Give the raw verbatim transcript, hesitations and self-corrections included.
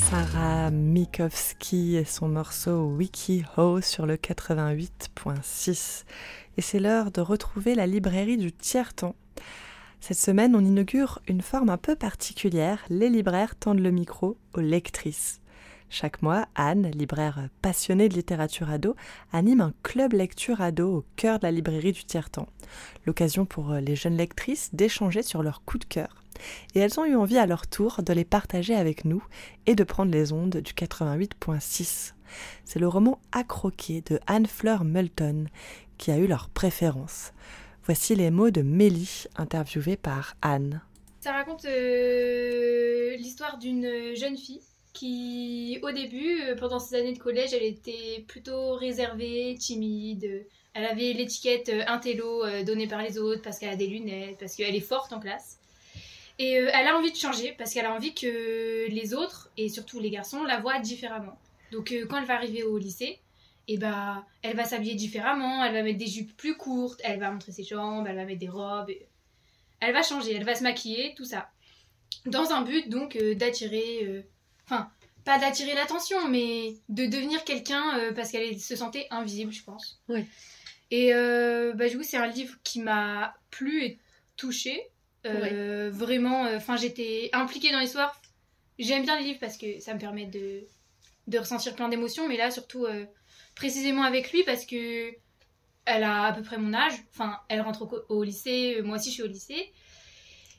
Sarah Mikovski et son morceau Wikiho sur le quatre-vingt-huit point six. Et c'est l'heure de retrouver la librairie du tiers-temps. Cette semaine, on inaugure une forme un peu particulière. Les libraires tendent le micro aux lectrices. Chaque mois, Anne, libraire passionnée de littérature ado, anime un club lecture ado au cœur de la librairie du tiers-temps. L'occasion pour les jeunes lectrices d'échanger sur leurs coups de cœur. Et elles ont eu envie à leur tour de les partager avec nous et de prendre les ondes du quatre-vingt-huit point six. C'est le roman À croquer de Anne-Fleur Moulton qui a eu leur préférence. Voici les mots de Mélie, interviewée par Anne. Ça raconte euh, l'histoire d'une jeune fille qui, au début, pendant ses années de collège, elle était plutôt réservée, timide. Elle avait l'étiquette intello donnée par les autres parce qu'elle a des lunettes, parce qu'elle est forte en classe. Et euh, elle a envie de changer parce qu'elle a envie que les autres, et surtout les garçons, la voient différemment. Donc euh, quand elle va arriver au lycée, eh ben, elle va s'habiller différemment, elle va mettre des jupes plus courtes, elle va montrer ses jambes, elle va mettre des robes. Et... Elle va changer, elle va se maquiller, tout ça. Dans un but donc euh, d'attirer... Euh... Enfin, pas d'attirer l'attention, mais de devenir quelqu'un euh, parce qu'elle se sentait invisible, je pense. Oui. Et euh, bah, du coup, c'est un livre qui m'a plu et touchée. Euh, ouais. Vraiment, enfin, euh, j'étais impliquée dans l'histoire. J'aime bien les livres parce que ça me permet de, de ressentir plein d'émotions, mais là, surtout, euh, précisément avec lui, parce que elle a à peu près mon âge. Enfin, elle rentre au, au lycée, moi aussi je suis au lycée.